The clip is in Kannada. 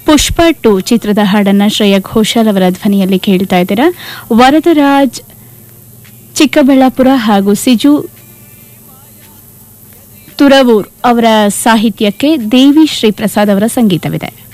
ಪುಷ್ಪ 2 ಚಿತ್ರದ ಹಾಡನ್ನ ಶ್ರೇಯಾ ಘೋಷಾಲ್ ಅವರ ಧ್ವನಿಯಲ್ಲಿ ಕೇಳ್ತಾ ಇದ್ದೀರಾ. ವರದರಾಜ್ ಚಿಕ್ಕಬಳ್ಳಾಪುರ ಹಾಗೂ ಸಿಜು ತುರವೂರ್ ಅವರ ಸಾಹಿತ್ಯಕ್ಕೆ ದೇವಿ ಶ್ರೀ ಪ್ರಸಾದ್ ಅವರ ಸಂಗೀತವಿದೆ.